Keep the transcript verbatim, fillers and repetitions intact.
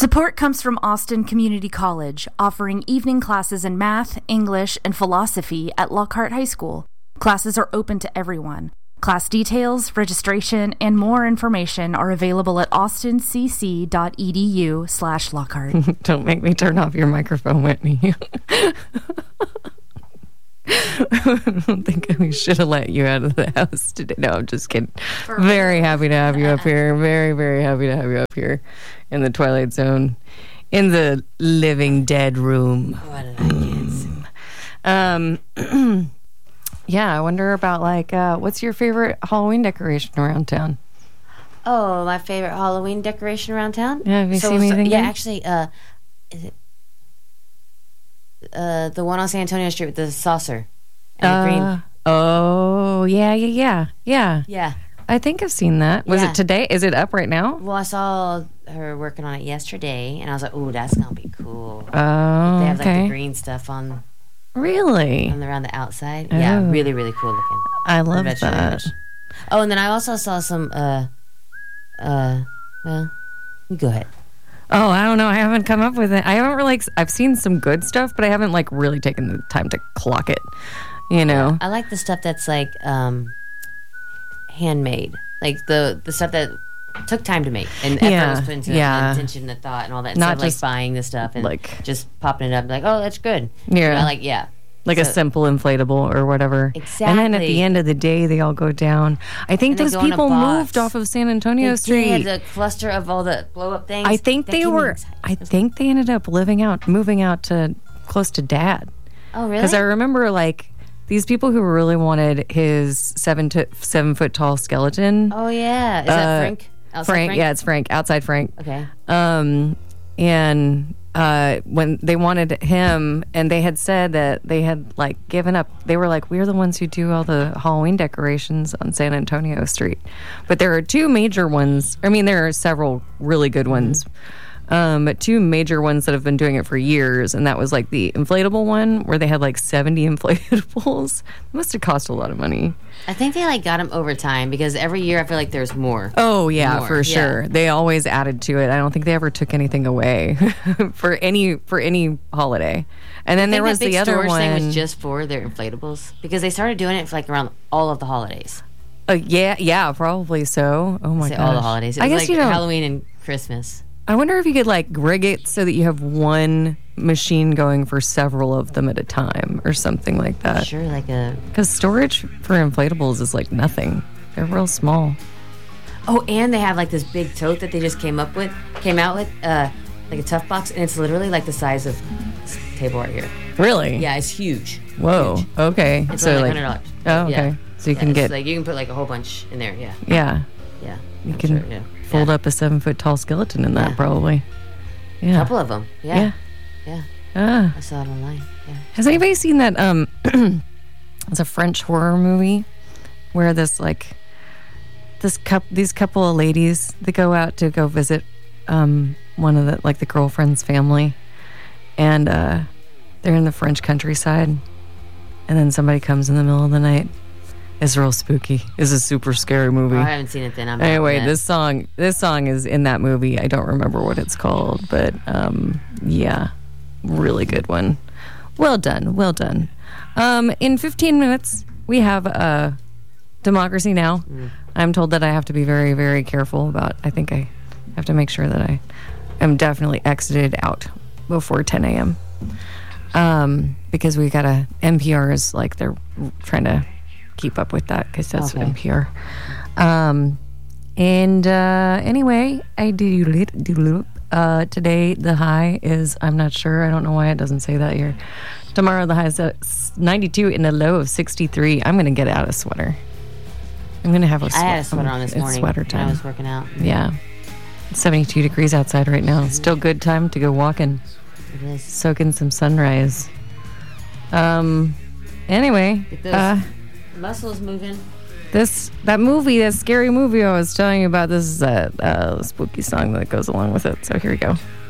Support comes from Austin Community College, offering evening classes in math, English, and philosophy at Lockhart High School. Classes are open to everyone. Class details, registration, and more information are available at austincc.edu slash Lockhart. Don't make me turn off your microphone, Whitney. I don't think we should have let you out of the house today. No, I'm just kidding. Very happy to have you up here. Very, very happy to have you up here in the Twilight Zone, in the living dead room. What did I kids? Um, yeah, I wonder about, like, uh, what's your favorite Halloween decoration around town? Oh, my favorite Halloween decoration around town? Yeah, have you so, seen anything? So, yeah, yet? actually, uh, is it uh, the one on San Antonio Street with the saucer and uh, the green? Oh, yeah, yeah, yeah, yeah. Yeah. I think I've seen that. Was Yeah. it today? Is it up right now? Well, I saw her working on it yesterday, and I was like, "Ooh, that's gonna be cool." Oh, They have like okay. the green stuff on, Really? on the, around the outside. Yeah, Oh. really, really cool looking. I love bet you that. it. Oh, and then I also saw some. Uh, uh, well, you go ahead. Oh, I don't know. I haven't come up with it. I haven't really. I've seen some good stuff, but I haven't like really taken the time to clock it. You know. I like the stuff that's like um, handmade, like the the stuff that took time to make and effort Yeah, was put into yeah. it, and attention, and thought, and all that. Not Instead of like just, buying the stuff and like- just popping it up, like, oh, that's good. Yeah. You know, like yeah, Like a So- simple inflatable or whatever. And then at the Exactly. end of the day, they all go down. I think And they those go in a people box. moved off of San Antonio They Street. did, the cluster of all the blow up things. I think That they gave me were. anxiety. I think they ended up living out, moving out to close to Dad. Oh really? Because I remember like these people who really wanted his seven to seven foot tall skeleton. oh yeah, is Uh, that Frank? Outside Frank, yeah, it's Frank, outside Frank. Okay. Um, and uh, when they wanted him, and they had said that they had like given up. They were like, "We're the ones who do all the Halloween decorations on San Antonio Street." But there are two major ones. I mean, there are several really good ones. Um, but two major ones that have been doing it for years, and that was like the inflatable one where they had like seventy inflatables. It must have cost a lot of money. I think they like got him over time because every year I feel like there's more. Oh yeah, More, for yeah. sure. They always added to it. I don't think they ever took anything away for any for any holiday. And then I there think was that big the other storage one. thing was just for their inflatables because they started doing it for like around all of the holidays. Uh, yeah, yeah, probably so. Oh my Say gosh. all the holidays. It I was guess like you don't. Halloween and Christmas. I wonder if you could like rig it so that you have one machine going for several of them at a time or something like that. Sure, like a. Because storage for inflatables is like nothing. They're real small. Oh, and they have like this big tote that they just came up with, came out with, uh, like a tough box, and it's literally like the size of this table right here. Really? Yeah, it's huge. Whoa. Huge. Okay. It's so only like. like hundred dollars. Oh, okay. Yeah. So you Yeah, can it's get. like you can put like a whole bunch in there. Yeah, yeah. yeah. You I'm can sure, yeah. fold yeah. up a seven foot tall skeleton in that Yeah. probably. a Yeah. couple of them. Yeah, Yeah. yeah. Ah. I saw it online. Yeah. Has anybody seen that? Um, it's a French horror movie where this like this cup these couple of ladies they go out to go visit um, one of the like the girlfriend's family, and uh, they're in the French countryside, and then somebody comes in the middle of the night. It's real spooky. It's a super scary movie. Oh, I haven't seen it then. I'm out Anyway, on that. this song this song is in that movie. I don't remember what it's called, but um, yeah, really good one. Well done, well done. Um, in fifteen minutes, we have uh, Democracy Now. Mm. I'm told that I have to be very, very careful about. I think I have to make sure that I am definitely exited out before ten a.m. Um, because we got a N P R is like they're trying to keep up with that because that's Okay. N P R. Um, and uh, anyway, I do do uh, today the high is I'm not sure. I don't know why it doesn't say that here. Tomorrow the high is at ninety-two and a low of sixty-three. I'm gonna get out a sweater. I'm gonna have a I sweater. had a sweater on this it's morning sweater when time. I was working out. Yeah, it's seventy-two degrees outside right now. Still good time to go walking, It is. soak in some sunrise. Um. Anyway, Get those uh, muscles moving. this that movie, that scary movie I was telling you about. This is a uh, spooky song that goes along with it. So here we go.